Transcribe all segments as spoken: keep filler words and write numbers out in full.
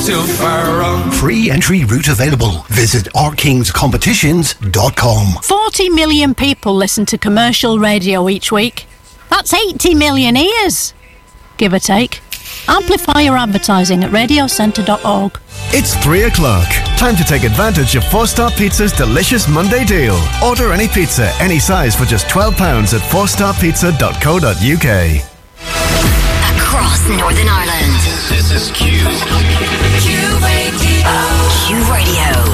too far wrong. Free entry route available. Visit r kings competitions dot com. forty million people listen to commercial radio each week. That's eighty million ears, give or take. Amplify your advertising at radio centre dot org. It's three o'clock. Time to take advantage of Four Star Pizza's delicious Monday deal. Order any pizza, any size for just twelve pounds at four star pizza dot co dot u k. Across Northern Ireland. This is Q. Q Radio. Q Radio.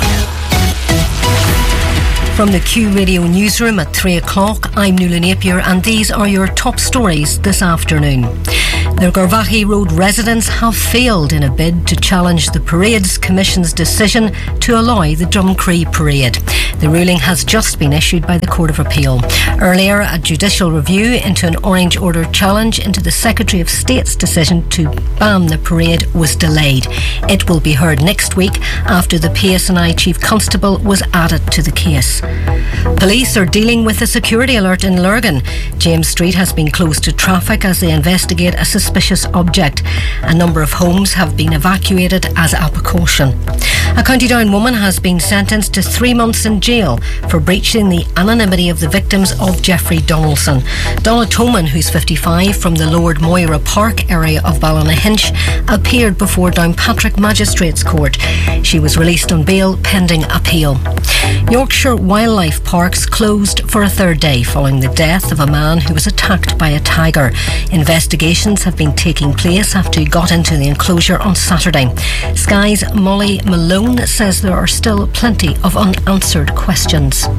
From the Q Radio newsroom at three o'clock, I'm Nuala Napier, and these are your top stories this afternoon. The Garvaghey Road residents have failed in a bid to challenge the Parade's Commission's decision to allow the Drumcree Parade. The ruling has just been issued by the Court of Appeal. Earlier, a judicial review into an Orange Order challenge into the Secretary of State's decision to ban the parade was delayed. It will be heard next week after the P S N I Chief Constable was added to the case. Police are dealing with a security alert in Lurgan. James Street has been closed to traffic as they investigate a suspicious object. A number of homes have been evacuated as a precaution. A County Down woman has been sentenced to three months in jail for breaching the anonymity of the victims of Jeffrey Donaldson. Donna Toman, who's fifty-five, from the Lord Moira Park area of Ballynahinch, appeared before Downpatrick Magistrates Court. She was released on bail pending appeal. Yorkshire Wildlife Parks closed for a third day following the death of a man who was attacked by a tiger. Investigations have been taking place after he got into the enclosure on Saturday. Sky's Molly Malone says there are still plenty of unanswered questions.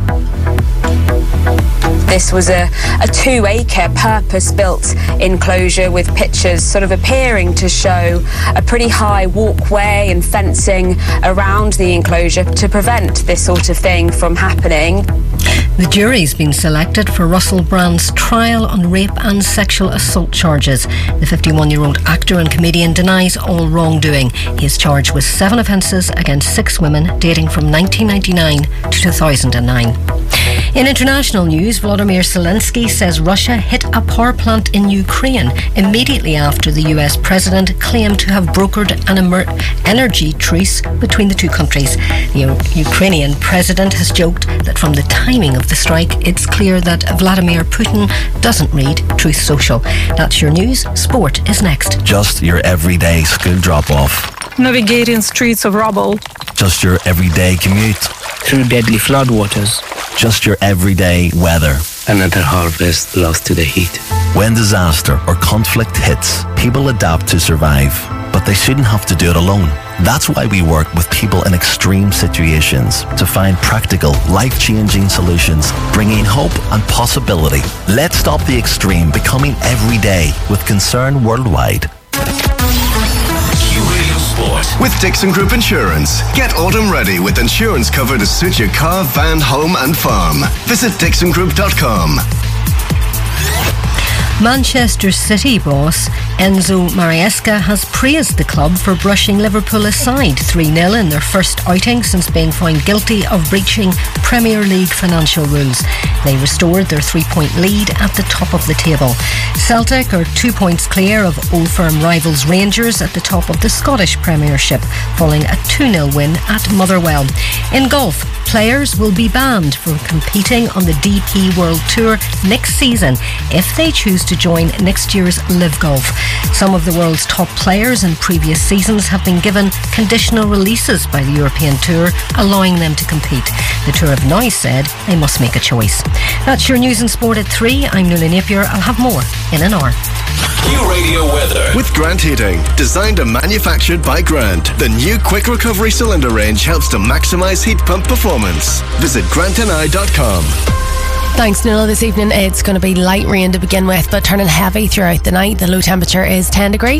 This was a, a two-acre purpose-built enclosure with pictures sort of appearing to show a pretty high walkway and fencing around the enclosure to prevent this sort of thing from happening. The jury's been selected for Russell Brand's trial on rape and sexual assault charges. The fifty-one-year-old actor and comedian denies all wrongdoing. He is charged with seven offences against six women dating from nineteen ninety-nine to two thousand nine. In international news, Volodymyr Zelensky says Russia hit a power plant in Ukraine immediately after the U S president claimed to have brokered an emer- energy truce between the two countries. The U- Ukrainian president has joked that from the timing of the strike, it's clear that Vladimir Putin doesn't read Truth Social. That's your news. Sport is next. Just your everyday school drop-off. Navigating streets of rubble. Just your everyday commute. Through deadly floodwaters. Just your everyday weather. Another harvest lost to the heat. When disaster or conflict hits, people adapt to survive, but they shouldn't have to do it alone. That's why we work with people in extreme situations to find practical, life-changing solutions, bringing hope and possibility. Let's stop the extreme becoming everyday with Concern Worldwide. With Dixon Group Insurance, get autumn ready with insurance cover to suit your car, van, home and farm. Visit dixon group dot com. Manchester City boss Enzo Maresca has praised the club for brushing Liverpool aside three nil in their first outing since being found guilty of breaching Premier League financial rules. They restored their three-point lead at the top of the table. Celtic are two points clear of Old Firm rivals Rangers at the top of the Scottish Premiership, following a two nil win at Motherwell. In golf, players will be banned from competing on the D P World Tour next season if they choose to join next year's Live Golf. Some of the world's top players in previous seasons have been given conditional releases by the European Tour, allowing them to compete. The Tour have now said they must make a choice. That's your news and sport at three. I'm Nuala Napier. I'll have more in an hour. Q Radio weather. With Grant Heating, designed and manufactured by Grant, the new quick recovery cylinder range helps to maximise heat pump performance. Visit grant n i dot com. Thanks, Nuala. This evening it's going to be light rain to begin with, but turning heavy throughout the night. The low temperature is ten degrees.